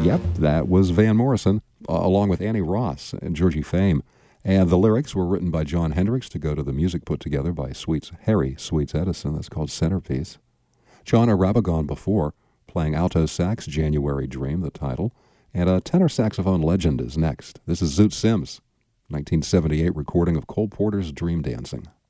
Yep, that was Van Morrison, along with Annie Ross and Georgie Fame. And the lyrics were written by Jon Hendricks to go to the music put together by Harry Sweets Edison. That's called Centerpiece. John Arabagon before, playing alto sax, January Dream, the title. And a tenor saxophone legend is next. This is Zoot Sims, 1978 recording of Cole Porter's Dream Dancing.